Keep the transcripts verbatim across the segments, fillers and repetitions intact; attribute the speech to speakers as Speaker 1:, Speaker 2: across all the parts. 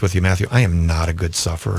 Speaker 1: with you, Matthew, I am not a good sufferer.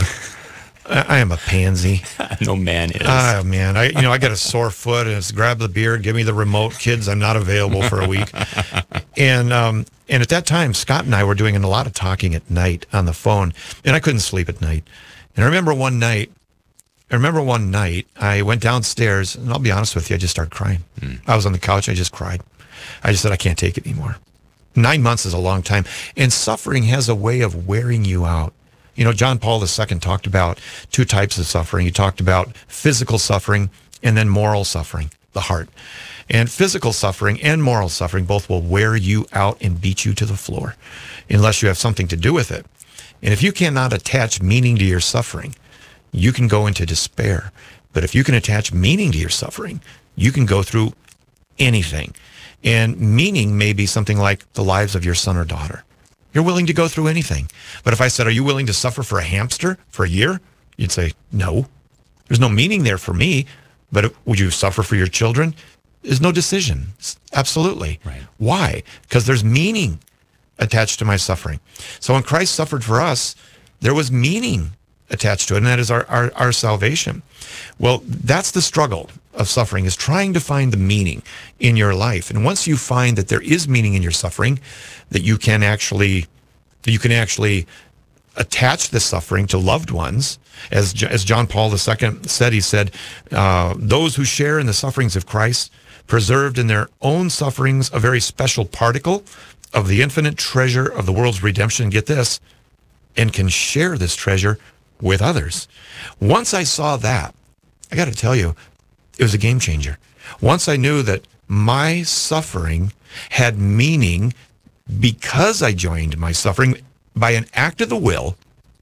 Speaker 1: I am a pansy.
Speaker 2: No man is.
Speaker 1: Oh, man. I, you know, I got a sore foot and it's grab the beer, give me the remote. Kids, I'm not available for a week. And um, and at that time, Scott and I were doing a lot of talking at night on the phone, and I couldn't sleep at night. And I remember one night, I remember one night, I went downstairs, and I'll be honest with you, I just started crying. Mm. I was on the couch, I just cried. I just said, I can't take it anymore. Nine months is a long time. And suffering has a way of wearing you out. You know, John Paul the Second talked about two types of suffering. He talked about physical suffering and then moral suffering, the heart. And physical suffering and moral suffering both will wear you out and beat you to the floor unless you have something to do with it. And if you cannot attach meaning to your suffering, you can go into despair. But if you can attach meaning to your suffering, you can go through anything. And meaning may be something like the lives of your son or daughter. You're willing to go through anything. But if I said, are you willing to suffer for a hamster for a year? You'd say, no. There's no meaning there for me. But if, would you suffer for your children? There's no decision. Absolutely.
Speaker 2: Right.
Speaker 1: Why? Because there's meaning attached to my suffering. So when Christ suffered for us, there was meaning attached to it, and that is our, our, our salvation. Well, that's the struggle of suffering, is trying to find the meaning in your life. And once you find that there is meaning in your suffering, that you can actually that you can actually attach the suffering to loved ones, as as John Paul the Second said, he said, uh, those who share in the sufferings of Christ, preserved in their own sufferings a very special particle of the infinite treasure of the world's redemption, get this, and can share this treasure with others. Once I saw that, I got to tell you, it was a game changer. Once I knew that my suffering had meaning because I joined my suffering by an act of the will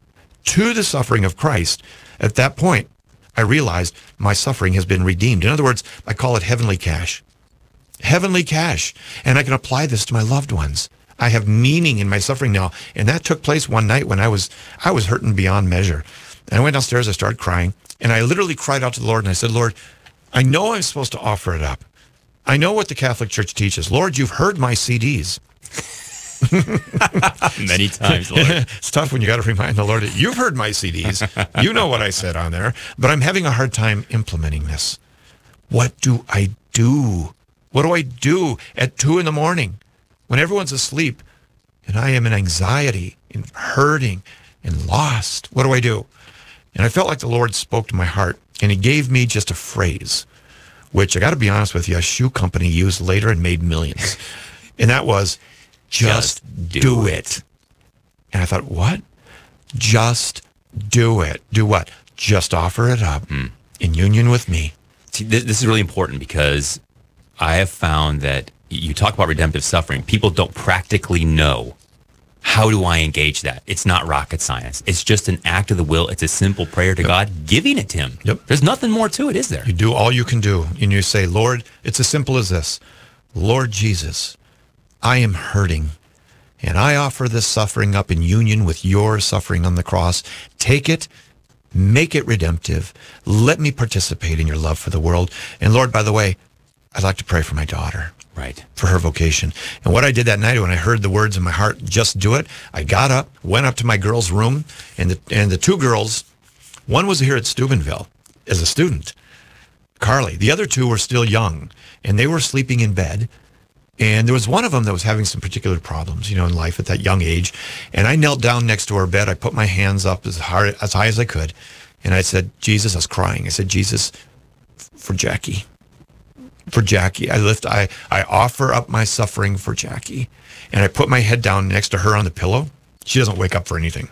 Speaker 1: to the suffering of Christ, at that point, I realized my suffering has been redeemed. In other words, I call it heavenly cash. Heavenly cash. And I can apply this to my loved ones. I have meaning in my suffering now. And that took place one night when I was I was hurting beyond measure. And I went downstairs, I started crying, and I literally cried out to the Lord, and I said, Lord, I know I'm supposed to offer it up. I know what the Catholic Church teaches. Lord, you've heard my C Ds.
Speaker 2: Many times, Lord.
Speaker 1: It's tough when you got to remind the Lord that you've heard my C Ds. You know what I said on there, but I'm having a hard time implementing this. What do I do? What do I do at two in the morning when everyone's asleep and I am in anxiety and hurting and lost? What do I do? And I felt like the Lord spoke to my heart, and he gave me just a phrase, which I got to be honest with you, a shoe company used later and made millions. And that was, just, just do, do it. it. And I thought, what? Just do it. Do what? Just offer it up mm. in union with me.
Speaker 2: See, this, this is really important because I have found that you talk about redemptive suffering. People don't practically know, how do I engage that? It's not rocket science. It's just an act of the will. It's a simple prayer to yep. God, giving it to him.
Speaker 1: Yep.
Speaker 2: There's nothing more to it, is there?
Speaker 1: You do all you can do. And you say, Lord, it's as simple as this. Lord Jesus, I am hurting, and I offer this suffering up in union with your suffering on the cross. Take it, make it redemptive. Let me participate in your love for the world. And Lord, by the way, I'd like to pray for my daughter.
Speaker 2: Right.
Speaker 1: For her vocation. And what I did that night when I heard the words in my heart, just do it, I got up, went up to my girls' room, and the, and the two girls, one was here at Steubenville as a student, Carly. The other two were still young, and they were sleeping in bed. And there was one of them that was having some particular problems, you know, in life at that young age. And I knelt down next to her bed. I put my hands up as hard, as high as I could. And I said, Jesus, I was crying. I said, Jesus, for Jackie. For Jackie, I lift, I, I offer up my suffering for Jackie. And I put my head down next to her on the pillow. She doesn't wake up for anything.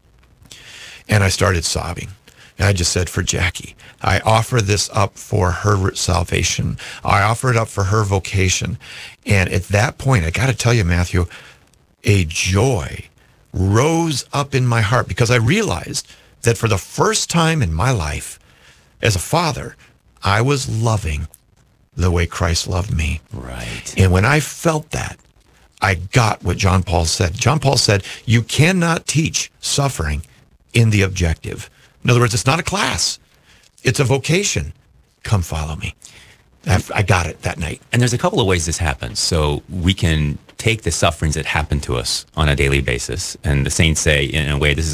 Speaker 1: And I started sobbing. And I just said, for Jackie, I offer this up for her salvation. I offer it up for her vocation. And at that point, I got to tell you, Matthew, a joy rose up in my heart because I realized that for the first time in my life, as a father, I was loving the way Christ loved me.
Speaker 2: Right.
Speaker 1: And when I felt that, I got what John Paul said. John Paul said, you cannot teach suffering in the objective. In other words, it's not a class. It's a vocation. Come follow me. I've, I got it that night.
Speaker 2: And there's a couple of ways this happens. So we can take the sufferings that happen to us on a daily basis. And the saints say, in a way, this is